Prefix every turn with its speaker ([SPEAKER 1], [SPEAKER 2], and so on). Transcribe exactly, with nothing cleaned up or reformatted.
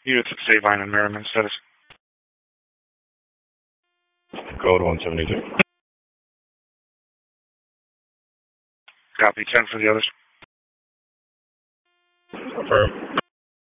[SPEAKER 1] Units at Sabine and Merriman, status.
[SPEAKER 2] Code one seventy-two.
[SPEAKER 1] Copy, ten for the others.
[SPEAKER 2] Affirm.